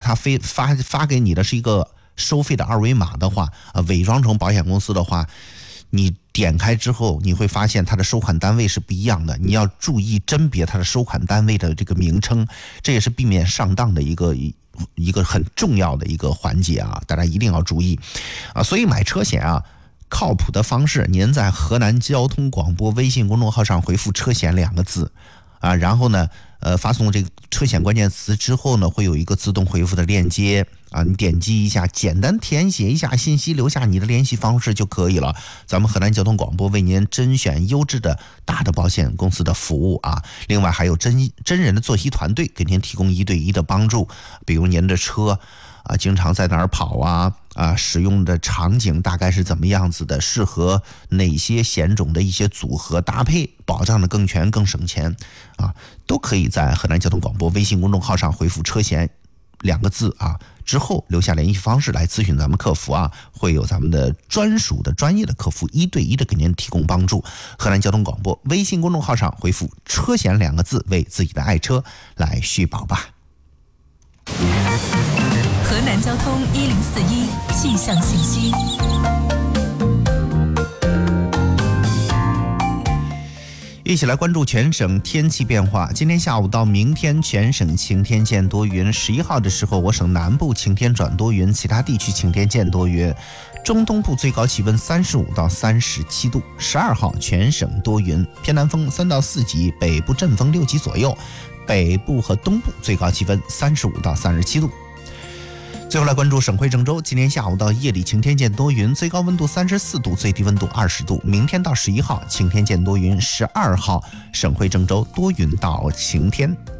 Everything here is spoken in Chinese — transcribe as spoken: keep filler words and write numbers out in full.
他非发发给你的是一个收费的二维码的话，呃，伪装成保险公司的话，你点开之后，你会发现它的收款单位是不一样的，你要注意甄别它的收款单位的这个名称，这也是避免上当的一个一个很重要的一个环节啊，大家一定要注意啊。所以买车险啊，靠谱的方式，您在河南交通广播微信公众号上回复车险两个字啊，然后呢呃发送这个车险关键词之后呢，会有一个自动回复的链接啊，你点击一下，简单填写一下信息，留下你的联系方式就可以了。咱们河南交通广播为您甄选优质的大的保险公司的服务啊，另外还有真真人的作息团队给您提供一对一的帮助，比如您的车啊经常在哪儿跑啊啊，使用的场景大概是怎么样子的，适合哪些险种的一些组合搭配，保障的更全更省钱啊，都可以在河南交通广播微信公众号上回复车险两个字啊，之后留下联系方式来咨询咱们客服啊，会有咱们的专属的专业的客服一对一的给您提供帮助。河南交通广播微信公众号上回复车险两个字，为自己的爱车来续保吧。 河南交通一零四一气象信息。 一起来关注全省天气变化。今天下午到明天全省晴天见多云，十一号的时候我省南部晴天转多云，其他地区晴天见多云，中东部最高气温三十五到三十七度。十二号全省多云，偏南风三到四级，北部阵风六级左右，北部和东部最高气温三十五到三十七度。最后来关注省会郑州，今天下午到夜里晴天见多云，最高温度三十四度，最低温度二十度。明天到十一号晴天见多云，十二号省会郑州多云到晴天。